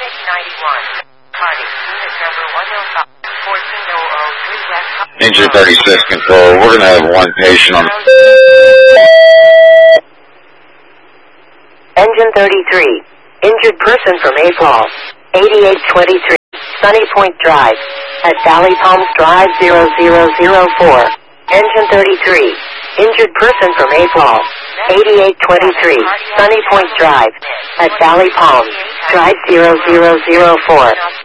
Engine 36 control. We're going to have one patient on. Engine 33. Injured person from April. 8823. Sunny Point Drive. At Valley Palms Drive 0004. Engine 33. Injured person from April. 8823. Sunny Point Drive. At Valley Palms Drive 0004.